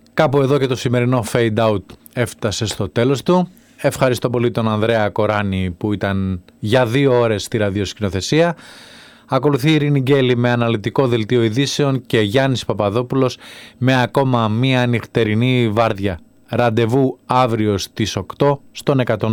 Κάπου εδώ και το σημερινό Fade Out έφτασε στο τέλος του. Ευχαριστώ πολύ τον Ανδρέα Κοράνη που ήταν για 2 ώρες στη ραδιοσκηνοθεσία. Ακολουθεί η Ειρήνη Γκέλη με αναλυτικό δελτίο ειδήσεων και Γιάννης Παπαδόπουλος με ακόμα μία νυχτερινή βάρδια. Ραντεβού αύριο στις 8 στον 102,6.